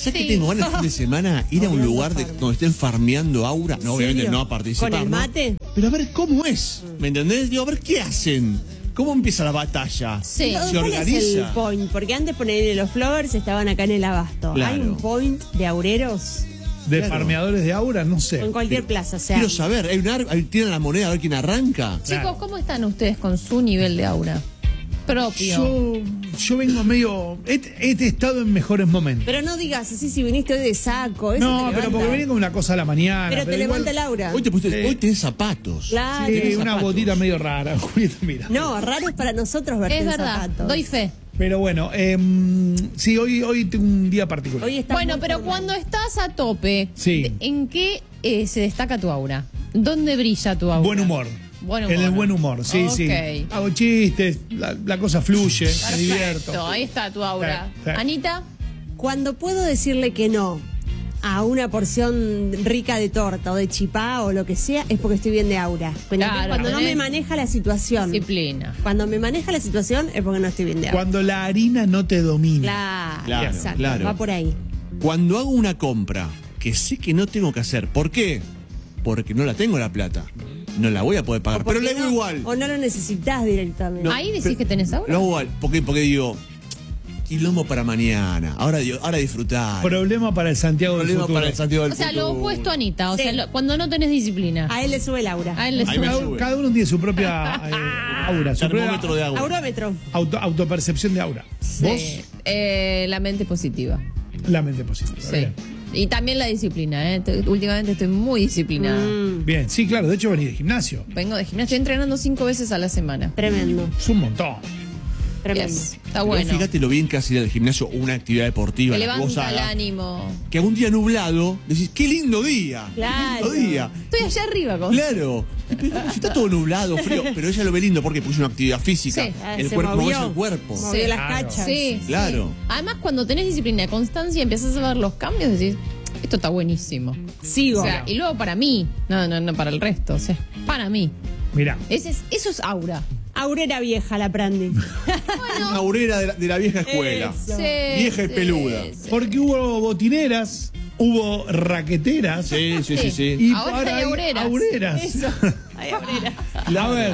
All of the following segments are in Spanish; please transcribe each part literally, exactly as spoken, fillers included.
¿Sabes Sí. qué tengo ganas el fin de semana? Ir a un lugar de, donde estén farmeando Aura. No, obviamente ¿Serio? no a participar. ¿Con el ¿no? mate? Pero a ver cómo es. ¿Me entendés? Digo, a ver qué hacen. ¿Cómo empieza la batalla? Sí. ¿Se ¿Cuál es el organiza? point? Porque antes poner los flowers estaban acá en el Abasto. Claro. ¿Hay un point de aureros? De Claro. farmeadores de Aura, no sé. En cualquier plaza, o sea. Quiero saber, ¿hay un ar- hay- tiran la moneda a ver quién arranca? Chicos, ¿cómo están ustedes con su nivel de aura propio? Yo, yo vengo medio. He, he estado en mejores momentos. Pero no digas así si viniste hoy de saco. Eso No, te pero levanta. porque venía con una cosa a la mañana. Pero te igual- levanta el aura. Hoy te pusiste, Eh. hoy tenés zapatos. Claro. Sí, Tenés una zapatos. botita medio rara, Julieta, mira. No, raro es para nosotros verte Es en verdad, zapatos. doy fe. Pero bueno, eh, sí, hoy, hoy tengo un día particular. Hoy está Bueno, muy pero formal. cuando estás a tope, Sí. de- ¿en qué eh, se destaca tu aura? ¿Dónde brilla tu aura? Buen humor. Buen humor. En el buen humor, sí, Ok. sí. Hago chistes, la, la cosa fluye, me divierto. Perfecto, ahí está tu aura. Sí, sí. Anita, Cuando puedo decirle que no a una porción rica de torta o de chipá o lo que sea, es porque estoy bien de aura. Cuando, Claro, cuando no tenés me maneja la situación. disciplina. Cuando me maneja la situación es porque no estoy bien de aura. Cuando la harina no te domina. Claro, Claro, exacto, claro. va por ahí. Cuando hago una compra que sé que no tengo que hacer, ¿por qué? Porque no la tengo la plata. No la voy a poder pagar, O pero porque la hago no- igual. O no lo necesitas directamente. No, Ahí decís pero- que tenés aura. Lo hago igual, porque, porque digo, quilombo para mañana, ahora, digo, ahora disfrutar. Problema para el Santiago del Problema futuro. para el Santiago del O sea, lo futuro. opuesto a Anita. O Sí. sea, lo- cuando no tenés disciplina. A él le sube el aura. A él le Ahí me sube. Cada, sube. cada uno tiene su propia eh, aura, su propia Termómetro de agua. Aurómetro. auto- autopercepción de aura. Sí. Vos, Eh, la mente positiva. la mente positiva. Sí. Bien. Y también la disciplina, ¿eh? Te- Últimamente estoy muy disciplinada. Mm, Bien, sí, claro, de hecho venís de gimnasio. Vengo de gimnasio, estoy entrenando cinco veces a la semana. tremendo, Es un montón. tremendo. Yes, está Pero bueno. fíjate lo bien que hace ir al gimnasio o una actividad deportiva. Te la que vos levanta el hagas, ánimo. que a un día nublado decís, qué lindo día. Claro. Qué lindo día. Estoy allá arriba con. Claro. Pero si está todo nublado, frío, pero ella lo ve lindo porque puso una actividad física. Sí. Ah, El se cuerpo movió. es el cuerpo. Movió Sí. las Claro. cachas. Sí, Claro. sí. Además, cuando tenés disciplina y constancia y empiezas a ver los cambios, decís, esto está buenísimo. Sigo. O sea, y luego para mí, no, no, no para el resto, o sea, para mí. Mirá, Ese es, eso es aura. Aurera vieja la Prandi. Una aurera de la, de la vieja escuela. Eso. Sí, Vieja y sí, peluda. sí. porque hubo botineras, hubo raqueteras Sí, sí, sí, sí. y Ahora hay aureras. aureras. Eso. Ay, aurera. A ver,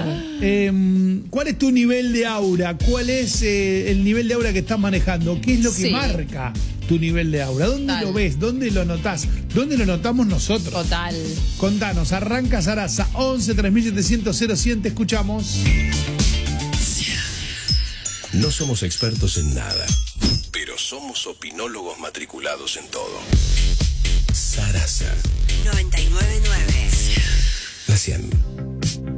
eh, ¿cuál es tu nivel de aura? ¿Cuál es eh, el nivel de aura que estás manejando? ¿Qué es lo que Sí. marca tu nivel de aura? ¿Dónde Total. lo ves? ¿Dónde lo notás? ¿Dónde lo notamos nosotros? Total. Contanos, arranca Sarasa, once tres mil setecientos cero cien, te escuchamos. No somos expertos en nada, pero somos opinólogos matriculados en todo. Sarasa. noventa y nueve punto nueve